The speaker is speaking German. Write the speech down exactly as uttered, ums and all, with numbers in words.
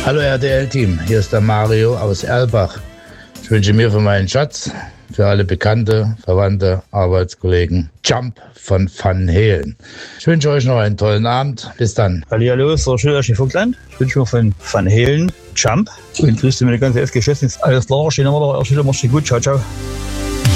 Hallo R T L-Team, hier ist der Mario aus Erlbach. Ich wünsche mir für meinen Schatz, für alle Bekannte, Verwandte, Arbeitskollegen Jump von Van Halen. Ich wünsche euch noch einen tollen Abend. Bis dann. Hallihallo, ist der Schiller Vogtland. Ich wünsche mir von Van Halen Jump. Und grüße mir die ganze F G-Geschäftsdienst. Alles klar, stehen wir da. Schiller, mach's gut. Ciao, ciao.